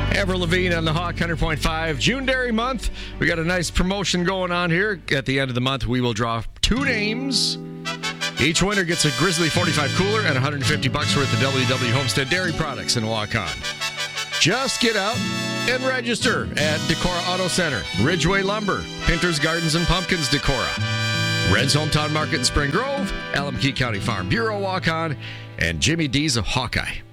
Avril Lavigne on the Hawk 100.5. June Dairy Month. We got a nice promotion going on here. At the end of the month, we will draw 2 names. Each winner gets a Grizzly 45 cooler and $150 worth of WW Homestead Dairy products in Waukon. Just get out and register at Decorah Auto Center, Ridgeway Lumber, Pinter's Gardens and Pumpkins Decorah, Red's Hometown Market in Spring Grove, Alameda County Farm Bureau Waukon, and Jimmy D's of Hawkeye.